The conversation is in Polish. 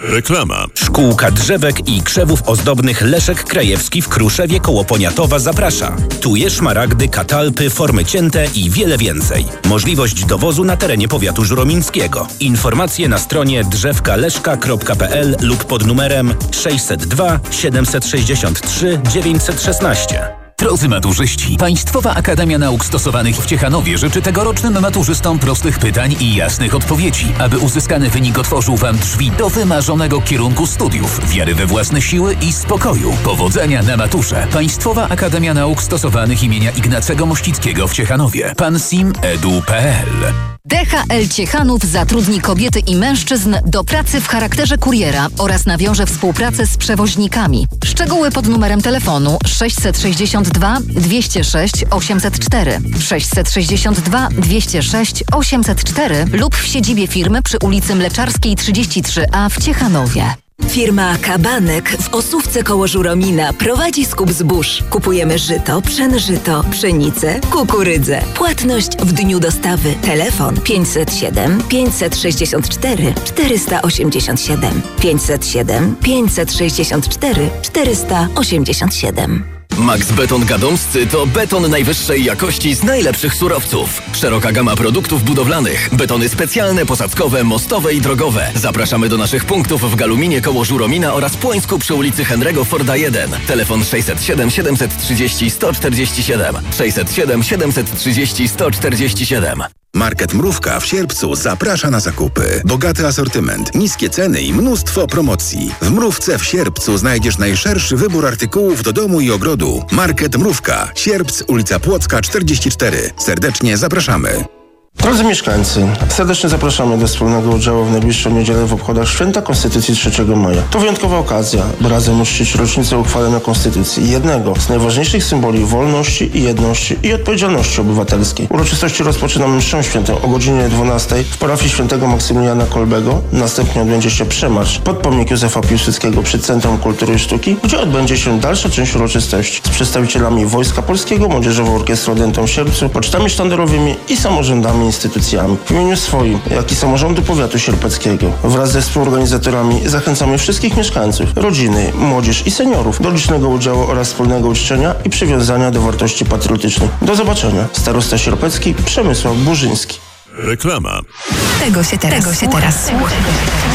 Reklama. Szkółka drzewek i krzewów ozdobnych Leszek Krajewski w Kruszewie koło Poniatowa zaprasza. Tuje szmaragdy, katalpy, formy cięte i wiele więcej. Możliwość dowozu na terenie powiatu żuromińskiego. Informacje na stronie drzewkaleszka.pl lub pod numerem 602 763 916. Drodzy maturzyści, Państwowa Akademia Nauk Stosowanych w Ciechanowie życzy tegorocznym maturzystom prostych pytań i jasnych odpowiedzi, aby uzyskany wynik otworzył Wam drzwi do wymarzonego kierunku studiów, wiary we własne siły i spokoju. Powodzenia na maturze. Państwowa Akademia Nauk Stosowanych imienia Ignacego Mościckiego w Ciechanowie. pansim.edu.pl. DHL Ciechanów zatrudni kobiety i mężczyzn do pracy w charakterze kuriera oraz nawiąże współpracę z przewoźnikami. Szczegóły pod numerem telefonu 662 206 804, 662 206 804 lub w siedzibie firmy przy ulicy Mleczarskiej 33A w Ciechanowie. Firma Kabanek w Osówce koło Żuromina prowadzi skup zbóż. Kupujemy żyto, pszenżyto, pszenicę, kukurydzę. Płatność w dniu dostawy. Telefon 507 564 487 507 564 487. Max Beton Gadomscy to beton najwyższej jakości z najlepszych surowców. Szeroka gama produktów budowlanych. Betony specjalne, posadzkowe, mostowe i drogowe. Zapraszamy do naszych punktów w Galuminie koło Żuromina oraz Płońsku przy ulicy Henry'ego Forda 1. Telefon 607 730 147. 607 730 147. Market Mrówka w Sierpcu zaprasza na zakupy. Bogaty asortyment, niskie ceny i mnóstwo promocji. W Mrówce w Sierpcu znajdziesz najszerszy wybór artykułów do domu i ogrodu. Market Mrówka, Sierpc, ulica Płocka 44. Serdecznie zapraszamy. Drodzy mieszkańcy, serdecznie zapraszamy do wspólnego udziału w najbliższą niedzielę w obchodach Święta Konstytucji 3 maja. To wyjątkowa okazja, by razem uczcić rocznicę uchwalenia Konstytucji, jednego z najważniejszych symboli wolności i jedności i odpowiedzialności obywatelskiej. Uroczystości rozpoczynamy mszą świętą o godzinie 12 w parafii świętego Maksymiliana Kolbego. Następnie odbędzie się przemarsz pod pomnik Józefa Piłsudskiego przy Centrum Kultury i Sztuki, gdzie odbędzie się dalsza część uroczystości z przedstawicielami Wojska Polskiego, Młodzieżową Orkiestrą Dętą w Sierpcu, pocztami sztandarowymi i samorządami instytucjami. W imieniu swoim, jak i samorządu powiatu sierpeckiego wraz ze współorganizatorami zachęcamy wszystkich mieszkańców, rodziny, młodzież i seniorów do licznego udziału oraz wspólnego uczczenia i przywiązania do wartości patriotycznych. Do zobaczenia. Starosta sierpecki Przemysław Burzyński. Reklama. Tego się teraz słucha.